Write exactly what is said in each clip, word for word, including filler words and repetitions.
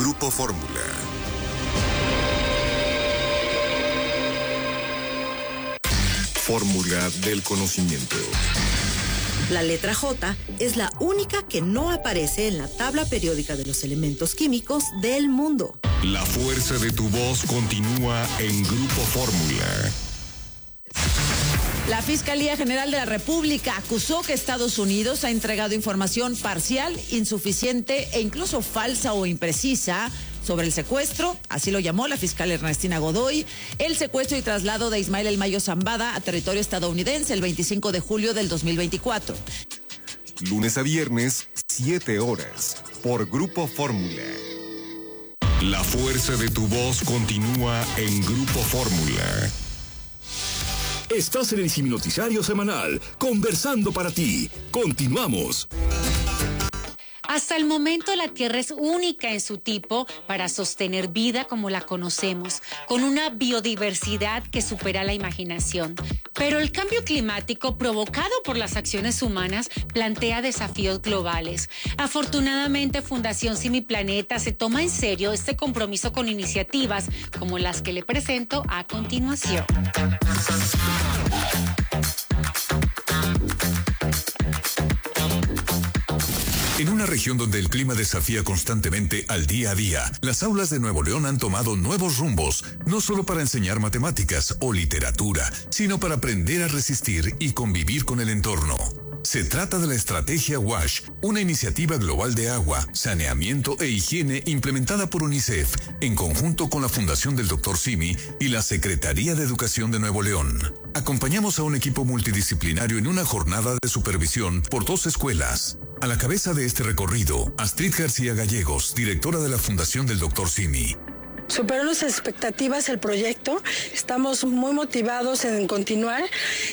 Grupo Fórmula. Fórmula del conocimiento. La letra J es la única que no aparece en la tabla periódica de los elementos químicos del mundo. La fuerza de tu voz continúa en Grupo Fórmula. La Fiscalía General de la República acusó que Estados Unidos ha entregado información parcial, insuficiente e incluso falsa o imprecisa sobre el secuestro, así lo llamó la fiscal Ernestina Godoy, el secuestro y traslado de Ismael El Mayo Zambada a territorio estadounidense el veinticinco de julio del dos mil veinticuatro. Lunes a viernes, siete horas, por Grupo Fórmula. La fuerza de tu voz continúa en Grupo Fórmula. Estás en el Seminoticiario Semanal, conversando para ti. Continuamos. Hasta el momento la Tierra es única en su tipo para sostener vida como la conocemos, con una biodiversidad que supera la imaginación. Pero el cambio climático provocado por las acciones humanas plantea desafíos globales. Afortunadamente, Fundación Simi Planeta se toma en serio este compromiso con iniciativas como las que le presento a continuación. En una región donde el clima desafía constantemente al día a día, las aulas de Nuevo León han tomado nuevos rumbos, no solo para enseñar matemáticas o literatura, sino para aprender a resistir y convivir con el entorno. Se trata de la estrategia WASH, una iniciativa global de agua, saneamiento e higiene implementada por UNICEF, en conjunto con la Fundación del doctor Simi y la Secretaría de Educación de Nuevo León. Acompañamos a un equipo multidisciplinario en una jornada de supervisión por dos escuelas. A la cabeza de este recorrido, Astrid García Gallegos, directora de la Fundación del doctor Simi. Superó nuestras expectativas el proyecto, estamos muy motivados en continuar.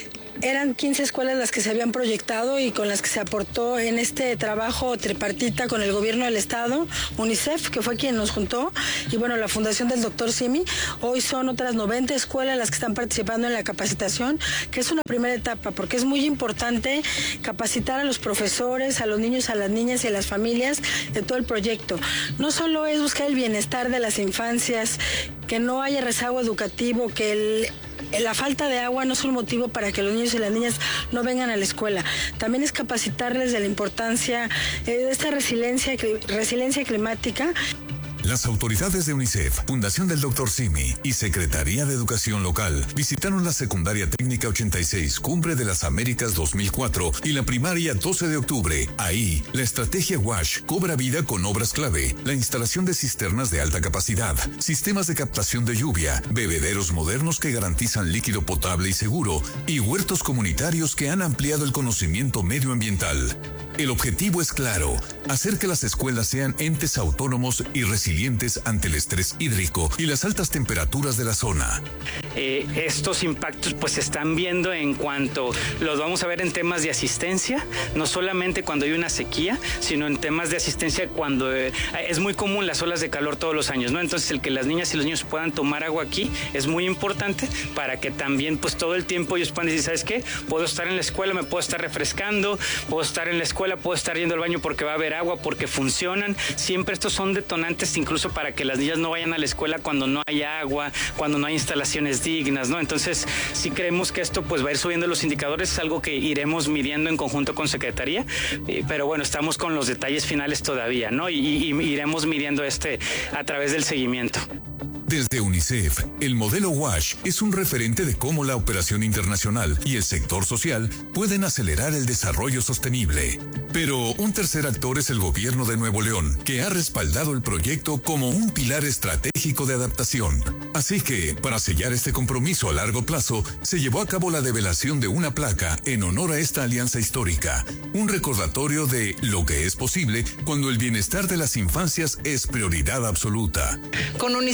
Eran quince escuelas las que se habían proyectado y con las que se aportó en este trabajo tripartita con el gobierno del estado, UNICEF, que fue quien nos juntó, y bueno, la Fundación del doctor Simi. Hoy son otras noventa escuelas las que están participando en la capacitación, que es una primera etapa, porque es muy importante capacitar a los profesores, a los niños, a las niñas y a las familias de todo el proyecto. No solo es buscar el bienestar de las infancias, que no haya rezago educativo, que el La falta de agua no es un motivo para que los niños y las niñas no vengan a la escuela. También es capacitarles de la importancia de esta resiliencia, resiliencia climática. Las autoridades de UNICEF, Fundación del doctor Simi y Secretaría de Educación Local visitaron la Secundaria Técnica ochenta y seis, Cumbre de las Américas dos mil cuatro y la primaria doce de octubre. Ahí, la estrategia WASH cobra vida con obras clave, la instalación de cisternas de alta capacidad, sistemas de captación de lluvia, bebederos modernos que garantizan líquido potable y seguro, y huertos comunitarios que han ampliado el conocimiento medioambiental. El objetivo es claro, hacer que las escuelas sean entes autónomos y resilientes ante el estrés hídrico y las altas temperaturas de la zona. Eh, estos impactos pues se están viendo en cuanto los vamos a ver en temas de asistencia, no solamente cuando hay una sequía, sino en temas de asistencia cuando eh, es muy común las olas de calor todos los años, ¿no? Entonces el que las niñas y los niños puedan tomar agua aquí es muy importante para que también pues todo el tiempo ellos puedan decir, ¿sabes qué? Puedo estar en la escuela, me puedo estar refrescando, puedo estar en la escuela, puedo estar yendo al baño porque va a haber agua, porque funcionan. Siempre estos son detonantes incluso para que las niñas no vayan a la escuela cuando no hay agua, cuando no hay instalaciones dignas, ¿no? Entonces, sí creemos que esto pues va a ir subiendo los indicadores, es algo que iremos midiendo en conjunto con Secretaría, eh, pero bueno, estamos con los detalles finales todavía, ¿no? Y, y, y iremos midiendo este a través del seguimiento. Desde UNICEF, el modelo WASH es un referente de cómo la operación internacional y el sector social pueden acelerar el desarrollo sostenible. Pero un tercer actor es el gobierno de Nuevo León, que ha respaldado el proyecto como un pilar estratégico de adaptación. Así que, para sellar este compromiso a largo plazo, se llevó a cabo la develación de una placa en honor a esta alianza histórica, un recordatorio de lo que es posible cuando el bienestar de las infancias es prioridad absoluta. Con UNICEF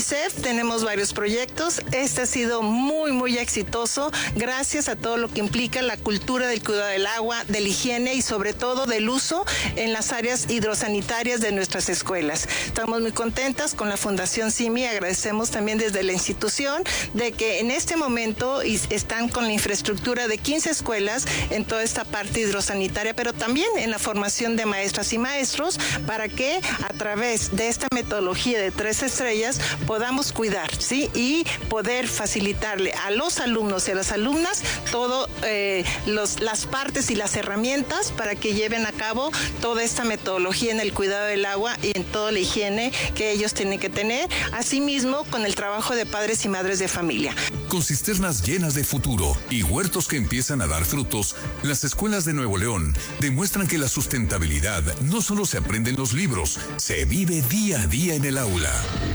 tenemos varios proyectos. Este ha sido muy, muy exitoso gracias a todo lo que implica la cultura del cuidado del agua, de la higiene y sobre todo del uso en las áreas hidrosanitarias de nuestras escuelas. Estamos muy contentas con la Fundación CIMI, agradecemos también desde la institución de que en este momento están con la infraestructura de quince escuelas en toda esta parte hidrosanitaria, pero también en la formación de maestras y maestros para que a través de esta metodología de tres estrellas podamos cuidar, ¿sí? Y poder facilitarle a los alumnos y a las alumnas todo eh, los, las partes y las herramientas para que lleven a cabo toda esta metodología en el cuidado del agua y en toda la higiene que ellos tienen que tener, asimismo con el trabajo de padres y madres de familia. Con cisternas llenas de futuro y huertos que empiezan a dar frutos, las escuelas de Nuevo León demuestran que la sustentabilidad no solo se aprende en los libros, se vive día a día en el aula.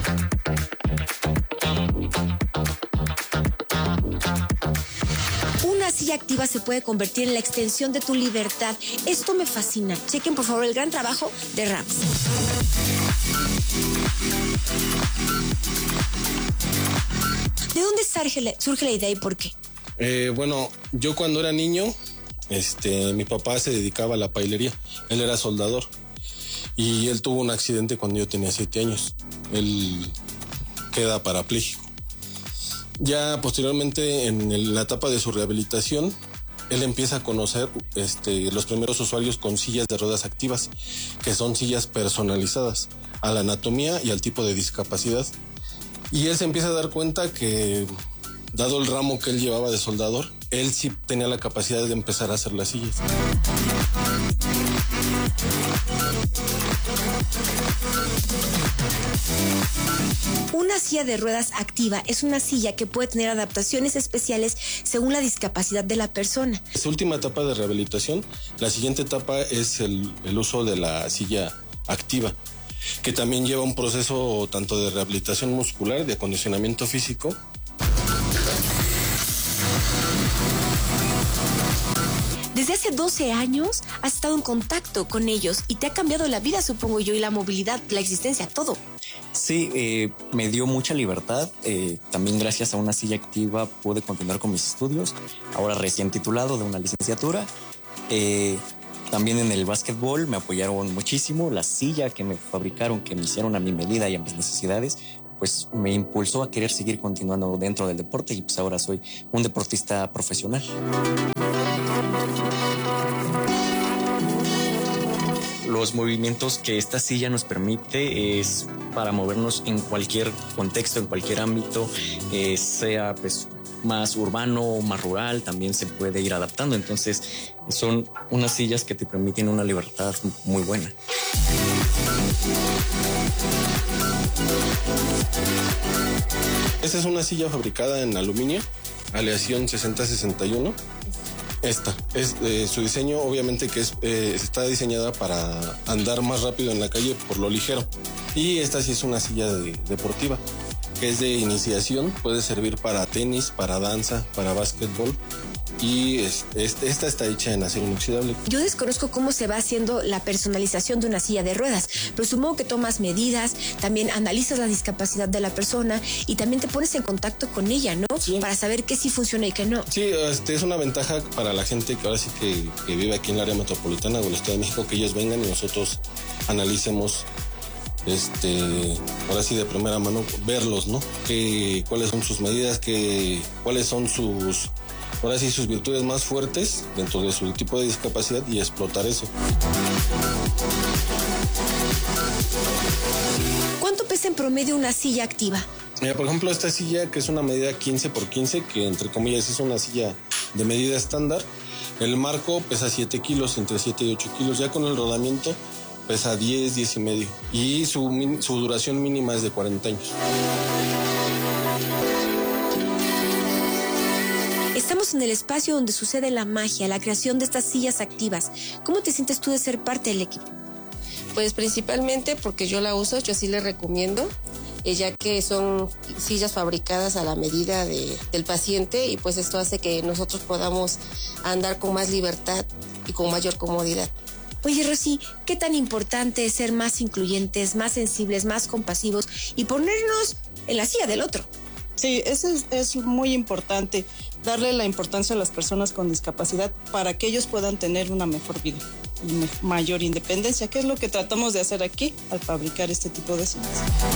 Una silla activa se puede convertir en la extensión de tu libertad. Esto me fascina. Chequen por favor el gran trabajo de Rams. ¿De dónde surge la, surge la idea y por qué? Eh, bueno, yo cuando era niño, este, mi papá se dedicaba a la pailería. Él era soldador y él tuvo un accidente cuando yo tenía siete años. Él queda parapléjico. Ya posteriormente, en el, la etapa de su rehabilitación, él empieza a conocer este, los primeros usuarios con sillas de ruedas activas, que son sillas personalizadas a la anatomía y al tipo de discapacidad. Y él se empieza a dar cuenta que, dado el ramo que él llevaba de soldador, él sí tenía la capacidad de empezar a hacer las sillas. Una silla de ruedas activa es una silla que puede tener adaptaciones especiales según la discapacidad de la persona. Esta última etapa de rehabilitación, la siguiente etapa es el, el uso de la silla activa, que también lleva un proceso tanto de rehabilitación muscular, de acondicionamiento físico. Desde hace doce años has estado en contacto con ellos y te ha cambiado la vida, supongo yo, y la movilidad, la existencia, todo. Sí, eh, me dio mucha libertad. Eh, también gracias a una silla activa pude continuar con mis estudios. Ahora recién titulado de una licenciatura. Eh, también en el básquetbol me apoyaron muchísimo. La silla que me fabricaron, que me hicieron a mi medida y a mis necesidades, pues me impulsó a querer seguir continuando dentro del deporte y pues ahora soy un deportista profesional. Los movimientos que esta silla nos permite es para movernos en cualquier contexto, en cualquier ámbito, eh, sea pues más urbano o más rural, también se puede ir adaptando. Entonces son unas sillas que te permiten una libertad muy buena. Esta es una silla fabricada en aluminio, aleación sesenta sesenta y uno. Esta es eh, su diseño, obviamente que es, eh, está diseñada para andar más rápido en la calle por lo ligero. Y esta sí es una silla de, deportiva, que es de iniciación, puede servir para tenis, para danza, para básquetbol. Y es, es, esta está hecha en acero inoxidable. Yo desconozco cómo se va haciendo la personalización de una silla de ruedas, pero supongo que tomas medidas, también analizas la discapacidad de la persona y también te pones en contacto con ella, ¿no? Sí. Para saber qué sí funciona y qué no. Sí, este, es una ventaja para la gente que ahora sí que, que vive aquí en el área metropolitana o el Estado de México, que ellos vengan y nosotros analicemos, este, ahora sí de primera mano, verlos, ¿no? Que, cuáles son sus medidas, que, cuáles son sus... ahora sí sus virtudes más fuertes dentro de su tipo de discapacidad y explotar eso. ¿Cuánto pesa en promedio una silla activa? Mira, por ejemplo, esta silla que es una medida quince por quince, que entre comillas es una silla de medida estándar, el marco pesa siete kilos, entre siete y ocho kilos, ya con el rodamiento pesa diez, diez y medio, y su, su duración mínima es de cuarenta años. Estamos en el espacio donde sucede la magia, la creación de estas sillas activas. ¿Cómo te sientes tú de ser parte del equipo? Pues principalmente porque yo la uso, yo sí le recomiendo, ya que son sillas fabricadas a la medida de, del paciente y pues esto hace que nosotros podamos andar con más libertad y con mayor comodidad. Oye, Rosy, ¿qué tan importante es ser más incluyentes, más sensibles, más compasivos y ponernos en la silla del otro? Sí, eso es, es muy importante, darle la importancia a las personas con discapacidad para que ellos puedan tener una mejor vida y mayor independencia, que es lo que tratamos de hacer aquí al fabricar este tipo de sillas.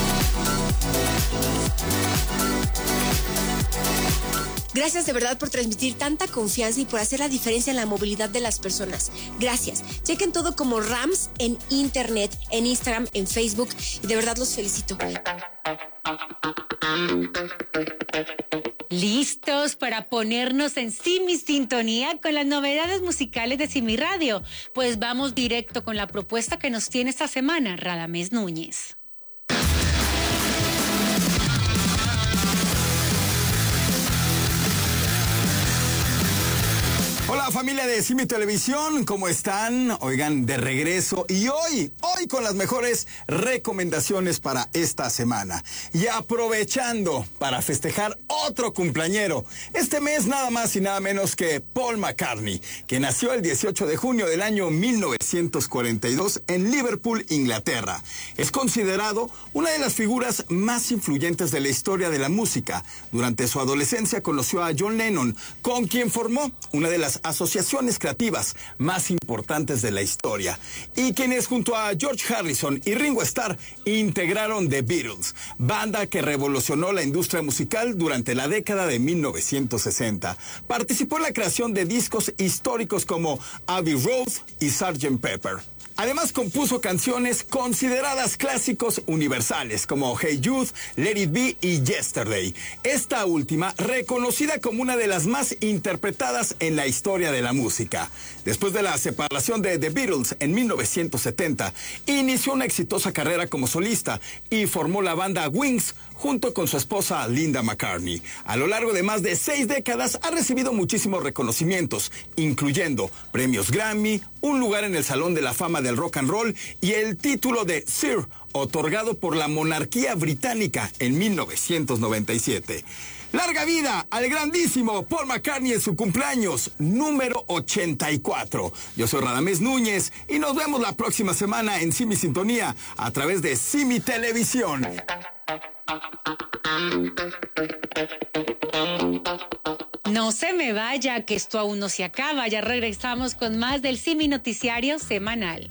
Gracias de verdad por transmitir tanta confianza y por hacer la diferencia en la movilidad de las personas. Gracias. Chequen todo como Rams en internet, en Instagram, en Facebook y de verdad los felicito. ¿Listos para ponernos en Simi Sintonía con las novedades musicales de Simi Radio? Pues vamos directo con la propuesta que nos tiene esta semana Radamés Núñez. Hola familia de Simi Televisión, ¿cómo están? Oigan, de regreso y hoy, hoy con las mejores recomendaciones para esta semana. Y aprovechando para festejar otro cumpleañero, este mes nada más y nada menos que Paul McCartney, que nació el dieciocho de junio del año mil novecientos cuarenta y dos en Liverpool, Inglaterra. Es considerado una de las figuras más influyentes de la historia de la música. Durante su adolescencia conoció a John Lennon, con quien formó una de las asociaciones creativas más importantes de la historia, y quienes junto a George Harrison y Ringo Starr integraron The Beatles, banda que revolucionó la industria musical durante la década de mil novecientos sesenta. Participó en la creación de discos históricos como Abbey Road y sergeant Pepper. Además compuso canciones consideradas clásicos universales como Hey Jude, Let It Be y Yesterday. Esta última reconocida como una de las más interpretadas en la historia de la música. Después de la separación de The Beatles en mil novecientos setenta, inició una exitosa carrera como solista y formó la banda Wings junto con su esposa Linda McCartney. A lo largo de más de seis décadas ha recibido muchísimos reconocimientos, incluyendo premios Grammy, un lugar en el Salón de la Fama del Rock and Roll y el título de Sir, otorgado por la monarquía británica en mil novecientos noventa y siete. ¡Larga vida al grandísimo Paul McCartney en su cumpleaños número ochenta y cuatro! Yo soy Radamés Núñez y nos vemos la próxima semana en Simi Sintonía a través de Simi Televisión. No se me vaya, que esto aún no se acaba. Ya regresamos con más del Simi Noticiario Semanal.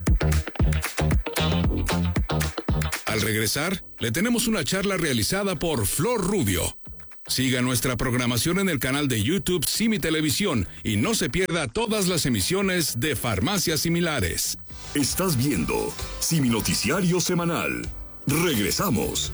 Al regresar, le tenemos una charla realizada por Flor Rubio. Siga nuestra programación en el canal de YouTube Simi Televisión y no se pierda todas las emisiones de Farmacias Similares. Estás viendo Simi Noticiario Semanal. Regresamos.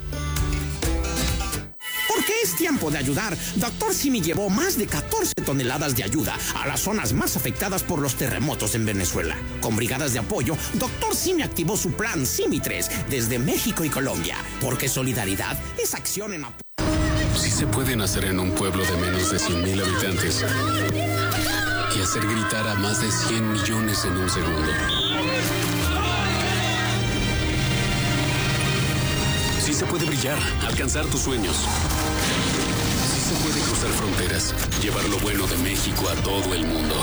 Porque es tiempo de ayudar. Doctor Simi llevó más de catorce toneladas de ayuda a las zonas más afectadas por los terremotos en Venezuela. Con brigadas de apoyo, Doctor Simi activó su plan Simi tres desde México y Colombia. Porque solidaridad es acción en apoyo. Sí se puede nacer en un pueblo de menos de cien mil habitantes y hacer gritar a más de cien millones en un segundo. Sí se puede brillar, alcanzar tus sueños. Sí se puede cruzar fronteras, llevar lo bueno de México a todo el mundo.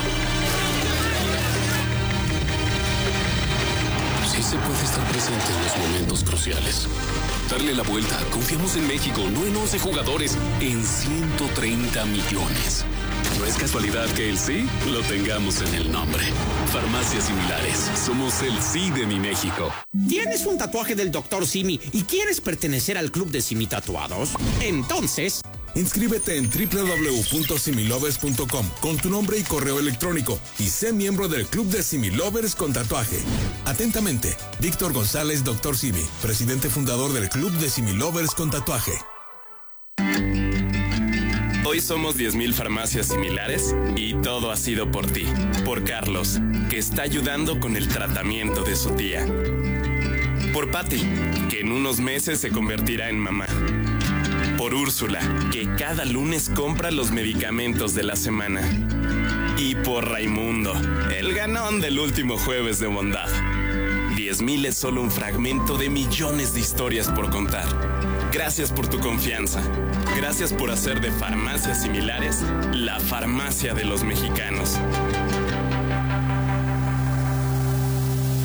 Sí se puede estar presente en los momentos cruciales. Darle la vuelta. Confiamos en México, no en once jugadores, en ciento treinta millones. No es casualidad que el sí lo tengamos en el nombre. Farmacias Similares. Somos el sí de mi México. ¿Tienes un tatuaje del doctor Simi y quieres pertenecer al club de Simi Tatuados? Entonces, inscríbete en doble u doble u doble u punto similovers punto com con tu nombre y correo electrónico y sé miembro del club de Similovers con tatuaje. Atentamente, Víctor González, doctor Simi, presidente fundador del club de Similovers con tatuaje. Hoy somos diez mil farmacias similares y todo ha sido por ti, por Carlos, que está ayudando con el tratamiento de su tía. Por Patty, que en unos meses se convertirá en mamá. Por Úrsula, que cada lunes compra los medicamentos de la semana. Y por Raimundo, el ganón del último jueves de bondad. diez mil es solo un fragmento de millones de historias por contar. Gracias por tu confianza. Gracias por hacer de Farmacias Similares la farmacia de los mexicanos.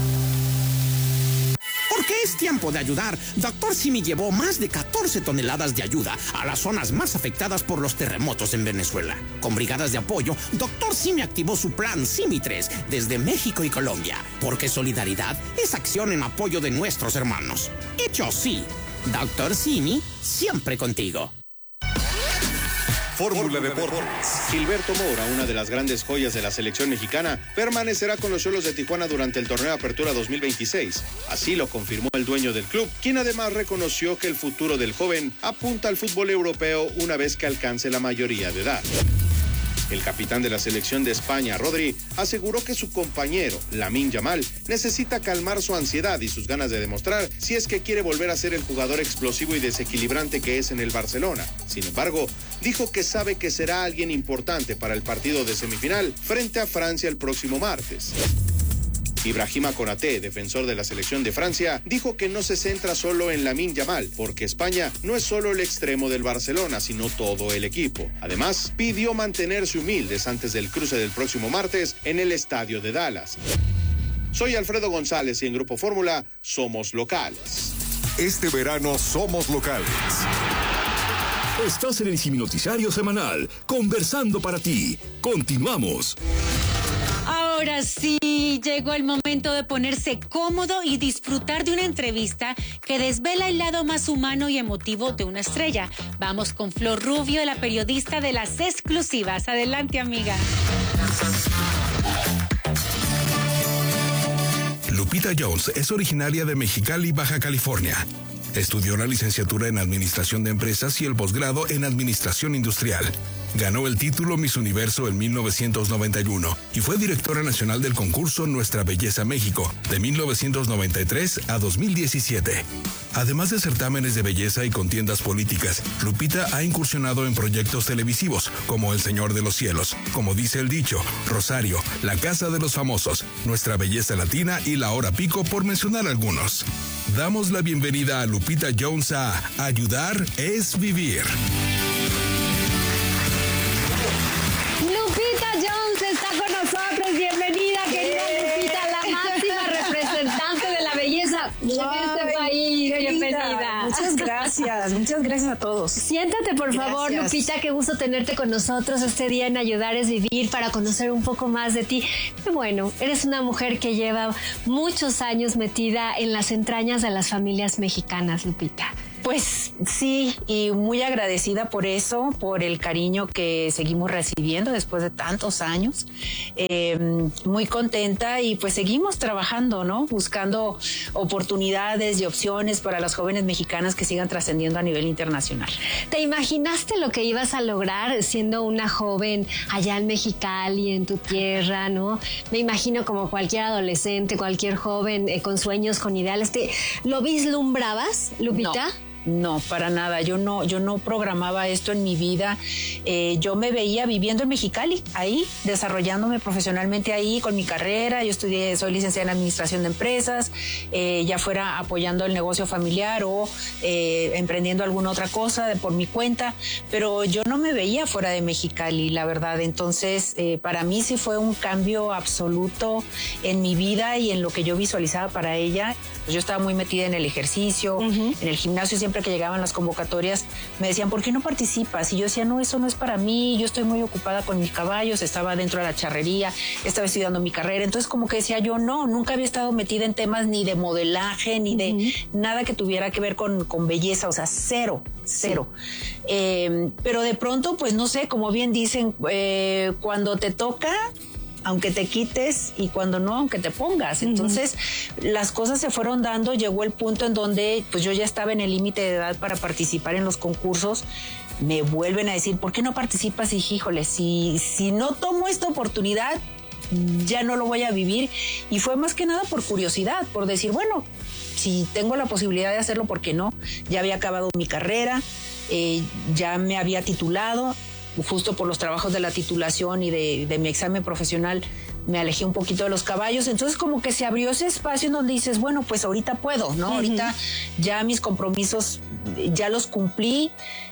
Es tiempo de ayudar. Doctor Simi llevó más de catorce toneladas de ayuda a las zonas más afectadas por los terremotos en Venezuela. Con brigadas de apoyo, Doctor Simi activó su plan Simi tres desde México y Colombia, porque solidaridad es acción en apoyo de nuestros hermanos. Hecho sí, Doctor Simi, siempre contigo. Fórmula Deportes. Gilberto Moura, una de las grandes joyas de la selección mexicana, permanecerá con los Xolos de Tijuana durante el torneo Apertura dos mil veintiséis. Así lo confirmó el dueño del club, quien además reconoció que el futuro del joven apunta al fútbol europeo una vez que alcance la mayoría de edad. El capitán de la selección de España, Rodri, aseguró que su compañero, Lamine Yamal, necesita calmar su ansiedad y sus ganas de demostrar si es que quiere volver a ser el jugador explosivo y desequilibrante que es en el Barcelona. Sin embargo, dijo que sabe que será alguien importante para el partido de semifinal frente a Francia el próximo martes. Ibrahima Konaté, defensor de la selección de Francia, dijo que no se centra solo en Lamine Yamal, porque España no es solo el extremo del Barcelona, sino todo el equipo. Además, pidió mantenerse humildes antes del cruce del próximo martes en el estadio de Dallas. Soy Alfredo González y en Grupo Fórmula somos locales. Este verano somos locales. Estás en el Simi Noticiario Semanal, conversando para ti. Continuamos. Ahora sí, llegó el momento de ponerse cómodo y disfrutar de una entrevista que desvela el lado más humano y emotivo de una estrella. Vamos con Flor Rubio, la periodista de las exclusivas. Adelante, amiga. Lupita Jones es originaria de Mexicali, Baja California. Estudió la licenciatura en Administración de Empresas y el posgrado en Administración Industrial. Ganó el título Miss Universo en mil novecientos noventa y uno y fue directora nacional del concurso Nuestra Belleza México de mil novecientos noventa y tres a dos mil diecisiete. Además de certámenes de belleza y contiendas políticas, Lupita ha incursionado en proyectos televisivos como El Señor de los Cielos, Como dice el dicho, Rosario, La Casa de los Famosos, Nuestra Belleza Latina y La Hora Pico, por mencionar algunos. Damos la bienvenida a Lupita Jones a Ayudar es Vivir. Lupita Jones está con nosotros. Bienvenida, querida Lupita, la máxima representante de la belleza de este país. Bienvenida. Muchas gracias, muchas gracias a todos. Siéntate, por favor, gracias. Lupita, qué gusto tenerte con nosotros este día en Ayudar es Vivir para conocer un poco más de ti. Y bueno, eres una mujer que lleva muchos años metida en las entrañas de las familias mexicanas, Lupita. Pues sí, y muy agradecida por eso, por el cariño que seguimos recibiendo después de tantos años. Eh, muy contenta y pues seguimos trabajando, ¿no? Buscando oportunidades y opciones para las jóvenes mexicanas que sigan trascendiendo a nivel internacional. ¿Te imaginaste lo que ibas a lograr siendo una joven allá en Mexicali, en tu tierra, ¿no? Me imagino como cualquier adolescente, cualquier joven eh, con sueños, con ideales. ¿Te, ¿Lo vislumbrabas, Lupita? No. No, para nada. Yo no, yo no programaba esto en mi vida. Eh, yo me veía viviendo en Mexicali, ahí, desarrollándome profesionalmente ahí con mi carrera. Yo estudié, soy licenciada en Administración de Empresas, eh, ya fuera apoyando el negocio familiar o eh, emprendiendo alguna otra cosa de, por mi cuenta, pero yo no me veía fuera de Mexicali, la verdad. Entonces, eh, para mí sí fue un cambio absoluto en mi vida y en lo que yo visualizaba para ella. Yo estaba muy metida en el ejercicio, uh-huh. en el gimnasio. Siempre que llegaban las convocatorias me decían, ¿por qué no participas? Y yo decía, no, eso no es para mí, yo estoy muy ocupada con mis caballos, estaba dentro de la charrería, estaba estudiando mi carrera. Entonces como que decía yo, no, nunca había estado metida en temas ni de modelaje, ni de uh-huh. nada que tuviera que ver con, con belleza, o sea, cero, cero. Sí. Eh, pero de pronto, pues no sé, como bien dicen, eh, cuando te toca, aunque te quites, y cuando no, aunque te pongas. Entonces, uh-huh. las cosas se fueron dando, llegó el punto en donde pues yo ya estaba en el límite de edad para participar en los concursos. Me vuelven a decir, ¿por qué no participas? Y dije, híjole, si, si no tomo esta oportunidad, ya no lo voy a vivir. Y fue más que nada por curiosidad, por decir, bueno, si tengo la posibilidad de hacerlo, ¿por qué no? Ya había acabado mi carrera, eh, ya me había titulado. Justo por los trabajos de la titulación y de, de mi examen profesional me alejé un poquito de los caballos, entonces como que se abrió ese espacio en donde dices, bueno, pues ahorita puedo, ¿no? Uh-huh. Ahorita ya mis compromisos ya los cumplí,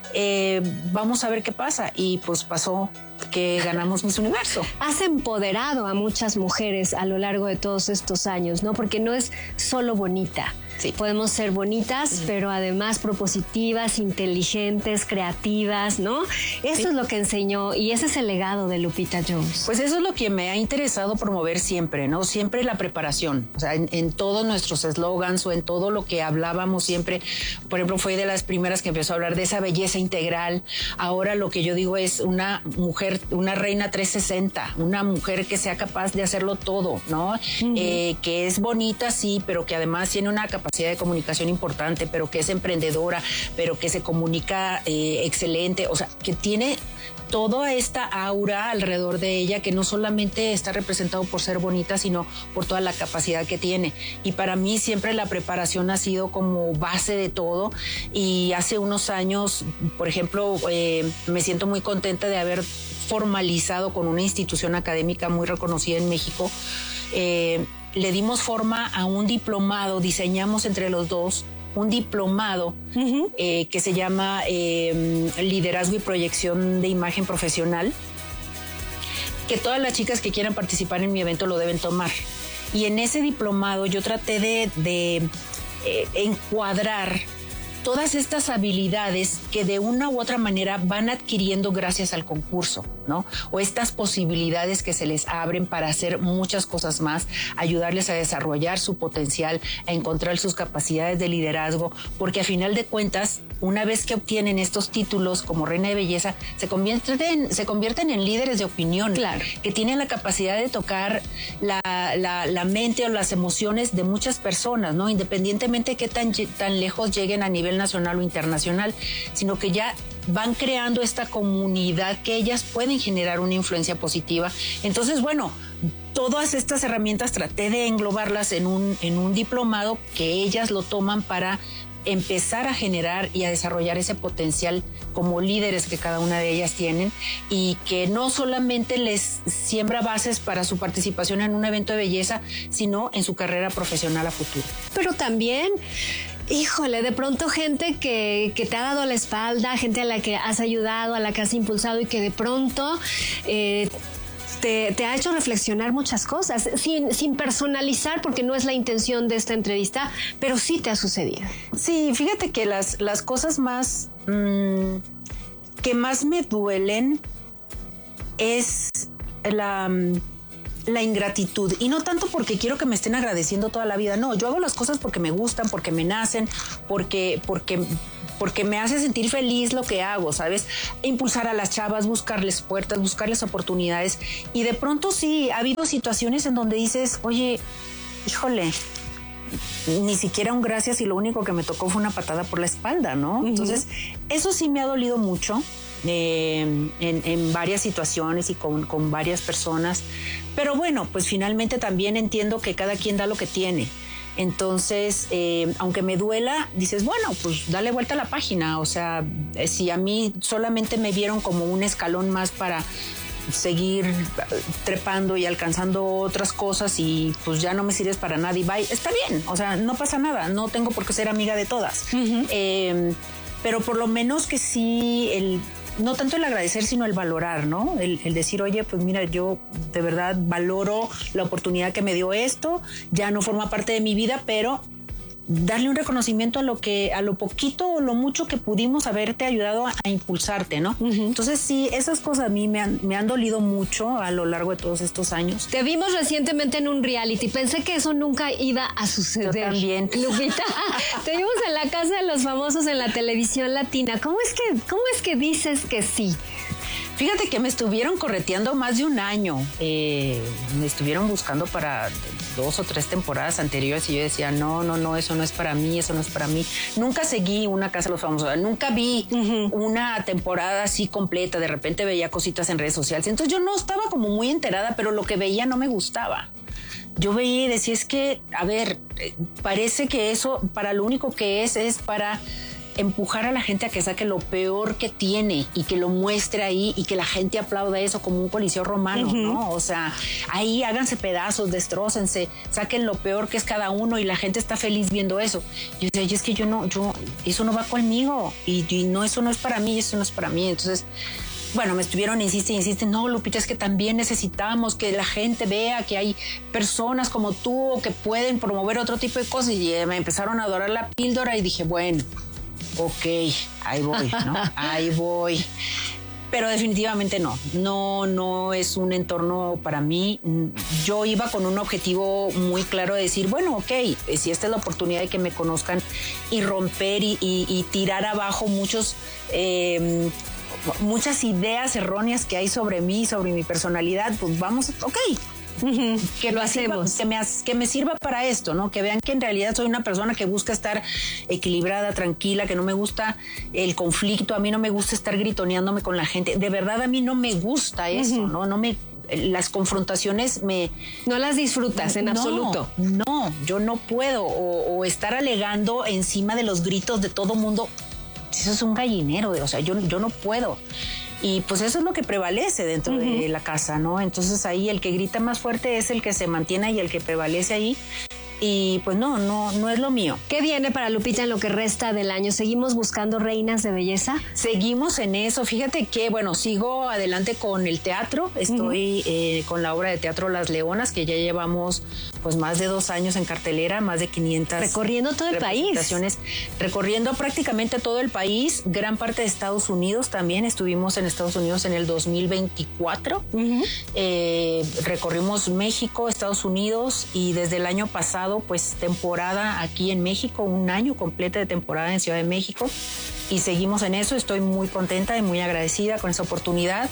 eh, vamos a ver qué pasa. Y pues pasó que ganamos Miss Universo. Has empoderado a muchas mujeres a lo largo de todos estos años, ¿no? Porque no es solo bonita, Sí. Podemos ser bonitas, uh-huh. pero además propositivas, inteligentes, creativas, ¿no? Eso sí. es lo que enseñó y ese es el legado de Lupita Jones. Pues eso es lo que me ha interesado promover siempre, ¿no? Siempre la preparación, o sea, en, en todos nuestros eslogans o en todo lo que hablábamos siempre. Por ejemplo, fue de las primeras que empezó a hablar de esa belleza integral. Ahora lo que yo digo es una mujer, una reina trescientos sesenta, una mujer que sea capaz de hacerlo todo, ¿no? Uh-huh. Eh, que es bonita, sí, pero que además tiene una capacidad de comunicación importante, pero que es emprendedora, pero que se comunica eh, excelente, o sea, que tiene toda esta aura alrededor de ella que no solamente está representado por ser bonita, sino por toda la capacidad que tiene. Y para mí siempre la preparación ha sido como base de todo. Y hace unos años, por ejemplo, eh, me siento muy contenta de haber formalizado con una institución académica muy reconocida en México. Eh, le dimos forma a un diplomado, diseñamos entre los dos un diplomado uh-huh. eh, que se llama eh, Liderazgo y Proyección de Imagen Profesional, que todas las chicas que quieran participar en mi evento lo deben tomar. Y en ese diplomado yo traté de, de eh, encuadrar todas estas habilidades que de una u otra manera van adquiriendo gracias al concurso, ¿no? O estas posibilidades que se les abren para hacer muchas cosas más, ayudarles a desarrollar su potencial, a encontrar sus capacidades de liderazgo, porque a final de cuentas, una vez que obtienen estos títulos como reina de belleza, se convierten, se convierten en líderes de opinión, claro, que tienen la capacidad de tocar la, la, la mente o las emociones de muchas personas, ¿no? Independientemente de qué tan, tan lejos lleguen a nivel nacional o internacional, sino que ya van creando esta comunidad que ellas pueden generar una influencia positiva. Entonces, bueno, todas estas herramientas traté de englobarlas en un, en un diplomado que ellas lo toman para empezar a generar y a desarrollar ese potencial como líderes que cada una de ellas tienen, y que no solamente les siembra bases para su participación en un evento de belleza, sino en su carrera profesional a futuro. Pero también, híjole, de pronto gente que, que te ha dado la espalda, gente a la que has ayudado, a la que has impulsado y que de pronto eh, Te, te ha hecho reflexionar muchas cosas, sin, sin personalizar, porque no es la intención de esta entrevista, pero sí te ha sucedido. Sí, fíjate que las, las cosas más mmm, que más me duelen es la, la ingratitud. Y no tanto porque quiero que me estén agradeciendo toda la vida, no, yo hago las cosas porque me gustan, porque me nacen, porque... porque porque me hace sentir feliz lo que hago, ¿sabes? Impulsar a las chavas, buscarles puertas, buscarles oportunidades. Y de pronto sí, ha habido situaciones en donde dices, oye, híjole, ni siquiera un gracias y lo único que me tocó fue una patada por la espalda, ¿no? Uh-huh. Entonces, eso sí me ha dolido mucho eh, en, en varias situaciones y con, con varias personas. Pero bueno, pues finalmente también entiendo que cada quien da lo que tiene. Entonces, eh, aunque me duela, dices, bueno, pues dale vuelta a la página. O sea, eh, si a mí solamente me vieron como un escalón más para seguir trepando y alcanzando otras cosas y pues ya no me sirves para nada y bye, está bien, o sea, no pasa nada, no tengo por qué ser amiga de todas. Uh-huh. Eh, pero por lo menos que sí, el... no tanto el agradecer, sino el valorar, ¿no? El, el decir, oye, pues mira, yo de verdad valoro la oportunidad que me dio esto, ya no forma parte de mi vida, pero darle un reconocimiento a lo que, a lo poquito o lo mucho que pudimos haberte ayudado a, a impulsarte, ¿no? Uh-huh. Entonces sí, esas cosas a mí me han, me han dolido mucho a lo largo de todos estos años. Te vimos recientemente en un reality, pensé que eso nunca iba a suceder. Yo también. Lupita, te vimos en la Casa de los Famosos en la televisión latina. ¿Cómo es que, cómo es que dices que sí? Fíjate que me estuvieron correteando más de un año. Eh, me estuvieron buscando para dos o tres temporadas anteriores y yo decía, no, no, no, eso no es para mí, eso no es para mí. Nunca seguí una Casa de los Famosos, nunca vi uh-huh. una temporada así completa. De repente veía cositas en redes sociales. Entonces yo no estaba como muy enterada, pero lo que veía no me gustaba. Yo veía y decía, es que, a ver, parece que eso, para lo único que es, es para empujar a la gente a que saque lo peor que tiene y que lo muestre ahí y que la gente aplauda eso como un coliseo romano, uh-huh. ¿no? O sea, ahí háganse pedazos, destrócense, saquen lo peor que es cada uno y la gente está feliz viendo eso. Yo decía, y es que yo no, yo, eso no va conmigo y, y no, eso no es para mí, eso no es para mí. Entonces, bueno, me estuvieron, insiste, insiste, no, Lupita, es que también necesitamos que la gente vea que hay personas como tú que pueden promover otro tipo de cosas. Y me empezaron a adorar la píldora y dije, bueno, ok, ahí voy, ¿no? Ahí voy. Pero definitivamente no, no, no es un entorno para mí. Yo iba con un objetivo muy claro de decir, bueno, ok, si esta es la oportunidad de que me conozcan y romper y, y, y tirar abajo muchos, eh, muchas ideas erróneas que hay sobre mí, sobre mi personalidad, pues vamos, ok. Que lo hacemos, que me, que me sirva para esto, ¿no? Que vean que en realidad soy una persona que busca estar equilibrada, tranquila, que no me gusta el conflicto, a mí no me gusta estar gritoneándome con la gente. De verdad, a mí no me gusta eso, uh-huh. ¿no? No me, las confrontaciones me... No las disfrutas en no, absoluto. No, yo no puedo. O, o estar alegando encima de los gritos de todo mundo. Eso es un gallinero, o sea, yo, yo no puedo. Y pues eso es lo que prevalece dentro uh-huh. de la casa, ¿no? Entonces ahí el que grita más fuerte es el que se mantiene y el que prevalece ahí. Y pues no, no, no es lo mío. ¿Qué viene para Lupita en lo que resta del año? ¿Seguimos buscando reinas de belleza? Seguimos en eso. Fíjate que, bueno, sigo adelante con el teatro. Estoy uh-huh. eh, con la obra de teatro Las Leonas, que ya llevamos pues más de dos años en cartelera, más de quinientas. Recorriendo todo el país. Recorriendo prácticamente todo el país, gran parte de Estados Unidos también. Estuvimos en Estados Unidos en el dos mil veinticuatro. Uh-huh. Eh, recorrimos México, Estados Unidos y desde el año pasado pues temporada aquí en México, un año completo de temporada en Ciudad de México y seguimos en eso. Estoy muy contenta y muy agradecida con esa oportunidad.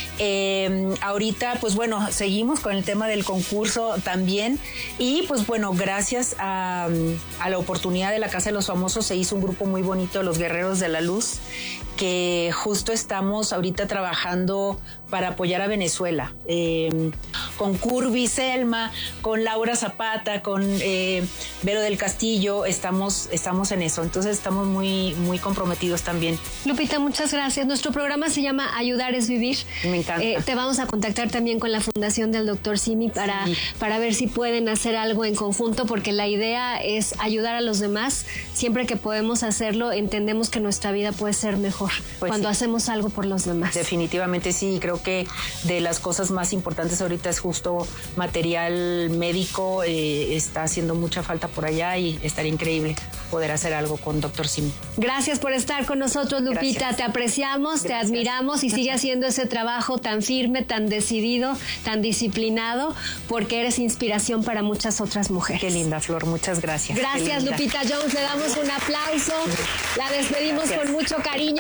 Eh, ahorita pues bueno, seguimos con el tema del concurso también y pues bueno, gracias a, a la oportunidad de la Casa de los Famosos se hizo un grupo muy bonito, Los Guerreros de la Luz, que justo estamos ahorita trabajando para apoyar a Venezuela, eh, con Curvy Selma, con Laura Zapata, con eh, Vero del Castillo, estamos, estamos en eso, entonces estamos muy, muy comprometidos también. Lupita, muchas gracias. Nuestro programa se llama Ayudar es Vivir. Me encanta. Eh, te vamos a contactar también con la Fundación del Doctor Simi para, sí. para ver si pueden hacer algo en conjunto, porque la idea es ayudar a los demás. Siempre que podemos hacerlo, entendemos que nuestra vida puede ser mejor pues cuando sí. hacemos algo por los demás. Definitivamente sí, creo que de las cosas más importantes ahorita es justo material médico, eh, está haciendo mucha falta por allá y estaría increíble poder hacer algo con Doctor Simi. Gracias por estar con nosotros, Lupita. Gracias. Te apreciamos, Gracias. Te admiramos y sigue haciendo ese trabajo tan firme, tan decidido, tan disciplinado, porque eres inspiración para muchas otras mujeres. Qué linda, Flor, muchas gracias. Gracias, Lupita Jones. Le damos un aplauso. La despedimos Gracias. Con mucho cariño.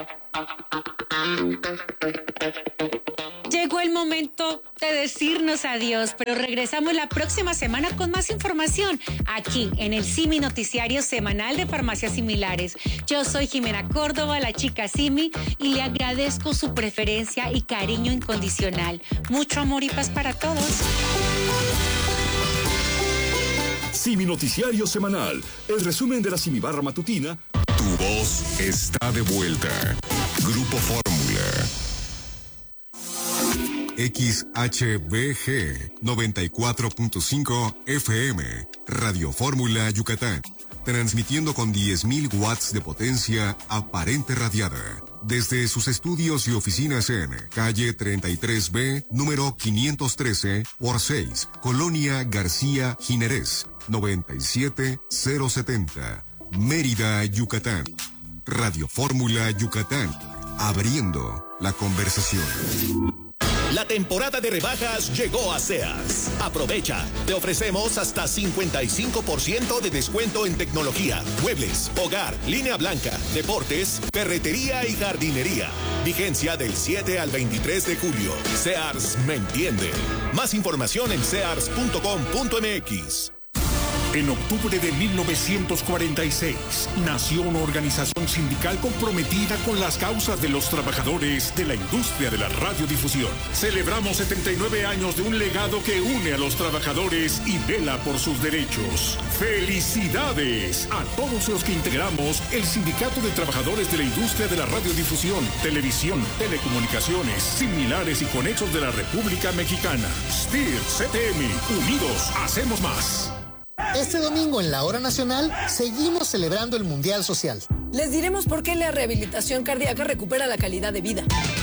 Llegó el momento de decirnos adiós, pero regresamos la próxima semana con más información aquí en el Simi Noticiario Semanal de Farmacias Similares. Yo soy Jimena Córdoba, la chica Simi, y le agradezco su preferencia y cariño incondicional. Mucho amor y paz para todos. Simi Noticiario Semanal, el resumen de la Simi Barra Matutina. Tu voz está de vuelta. Grupo Fórmula. X H B G noventa y cuatro punto cinco F M, Radio Fórmula Yucatán, transmitiendo con diez mil watts de potencia aparente radiada, desde sus estudios y oficinas en calle treinta y tres B, número quinientos trece por seis, Colonia García Jiménez, noventa y siete mil setenta, Mérida, Yucatán. Radio Fórmula Yucatán, abriendo la conversación. La temporada de rebajas llegó a Sears. Aprovecha. Te ofrecemos hasta cincuenta y cinco por ciento de descuento en tecnología, muebles, hogar, línea blanca, deportes, ferretería y jardinería. Vigencia del siete al veintitrés de julio. Sears me entiende. Más información en sears punto com punto m x. En octubre de mil novecientos cuarenta y seis, nació una organización sindical comprometida con las causas de los trabajadores de la industria de la radiodifusión. Celebramos setenta y nueve años de un legado que une a los trabajadores y vela por sus derechos. ¡Felicidades a todos los que integramos el Sindicato de Trabajadores de la Industria de la Radiodifusión, Televisión, Telecomunicaciones, Similares y Conexos de la República Mexicana! S T I R, C T M, unidos hacemos más. Este domingo en la Hora Nacional seguimos celebrando el Mundial Social. Les diremos por qué la rehabilitación cardíaca recupera la calidad de vida.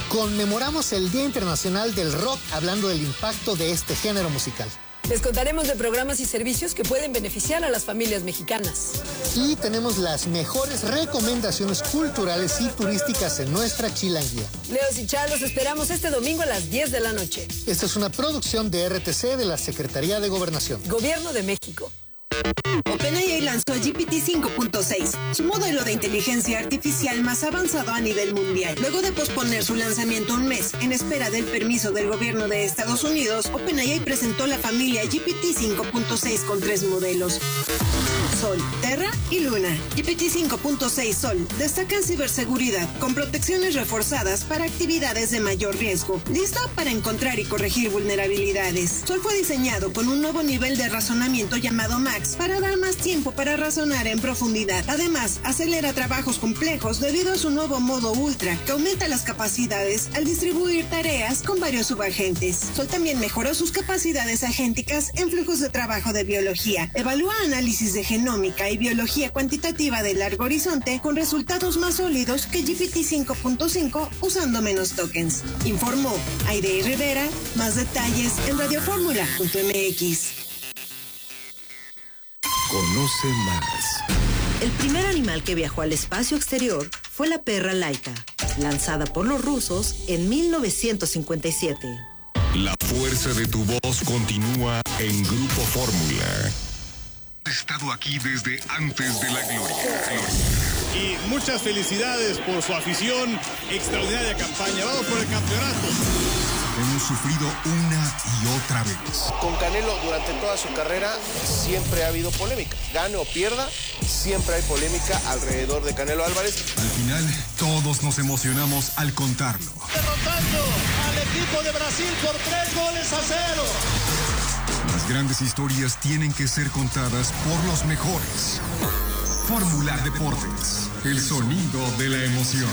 conmemoramos el Día Internacional del Rock hablando del impacto de este género musical. Les contaremos de programas y servicios que pueden beneficiar a las familias mexicanas. Y tenemos las mejores recomendaciones culturales y turísticas en nuestra chilanguía. Leos y Char, los esperamos este domingo a las diez de la noche. Esta es una producción de R T C de la Secretaría de Gobernación. Gobierno de México. OpenAI lanzó G P T cinco punto seis, su modelo de inteligencia artificial más avanzado a nivel mundial. Luego de posponer su lanzamiento un mes en espera del permiso del gobierno de Estados Unidos, OpenAI presentó la familia G P T cinco punto seis con tres modelos: Sol, Terra y Luna. G P T cinco punto seis Sol destaca en ciberseguridad con protecciones reforzadas para actividades de mayor riesgo, listo para encontrar y corregir vulnerabilidades. Sol fue diseñado con un nuevo nivel de razonamiento llamado Max para dar más tiempo para razonar en profundidad. Además, acelera trabajos complejos debido a su nuevo modo Ultra, que aumenta las capacidades al distribuir tareas con varios subagentes. Sol también mejoró sus capacidades agénticas en flujos de trabajo de biología. Evalúa análisis de genómica y biología cuantitativa de largo horizonte con resultados más sólidos que G P T cinco punto cinco usando menos tokens. Informó Aide Rivera. Más detalles en radioformula punto m x. Conoce más. El primer animal que viajó al espacio exterior fue la perra Laika, lanzada por los rusos en mil novecientos cincuenta y siete. La fuerza de tu voz continúa en Grupo Fórmula. He estado aquí desde antes de la gloria. Y muchas felicidades por su afición, extraordinaria campaña. Vamos por el campeonato. Hemos sufrido una y otra vez. Con Canelo durante toda su carrera siempre ha habido polémica. Gane o pierda, siempre hay polémica alrededor de Canelo Álvarez. Al final, todos nos emocionamos al contarlo. Derrotando al equipo de Brasil por tres goles a cero. Las grandes historias tienen que ser contadas por los mejores. Fórmula Deportes, el sonido de la emoción.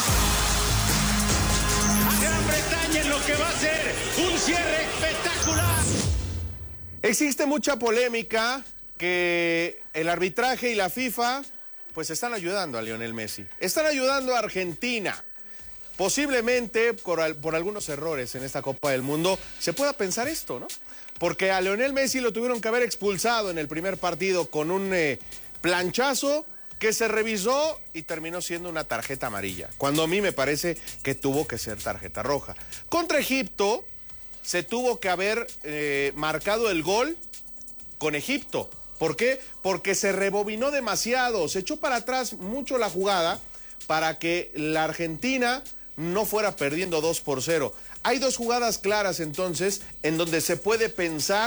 Gran Bretaña en lo que va a ser un cierre espectacular. Existe mucha polémica que el arbitraje y la FIFA pues están ayudando a Lionel Messi. Están ayudando a Argentina. Posiblemente por, al, por algunos errores en esta Copa del Mundo se pueda pensar esto, ¿no? Porque a Lionel Messi lo tuvieron que haber expulsado en el primer partido con un eh, planchazo que se revisó y terminó siendo una tarjeta amarilla, cuando a mí me parece que tuvo que ser tarjeta roja. Contra Egipto se tuvo que haber eh, marcado el gol con Egipto. ¿Por qué? Porque se rebobinó demasiado, se echó para atrás mucho la jugada para que la Argentina no fuera perdiendo dos por cero. Hay dos jugadas claras entonces en donde se puede pensar